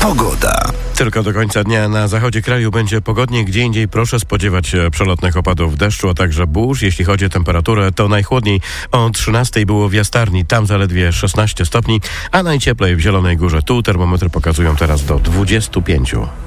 Pogoda. Tylko do końca dnia na zachodzie kraju będzie pogodnie, gdzie indziej proszę spodziewać się przelotnych opadów deszczu, a także burz. Jeśli chodzi o temperaturę, to najchłodniej o 13 było w Jastarni, tam zaledwie 16 stopni, a najcieplej w Zielonej Górze. Tu termometry pokazują teraz do 25.